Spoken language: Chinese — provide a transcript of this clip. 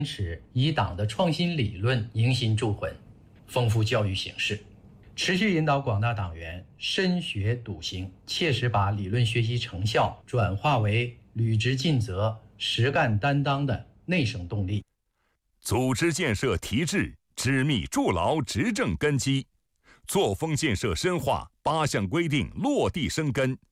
持以党的创新理论迎新铸魂，丰富教育形式，持续引导广大党员深学笃行，切实把理论学习成效转化为履职尽责、实干担当的内生动力。 组织建设提质，织密筑牢执政根基；作风建设深化，8项规定落地生根，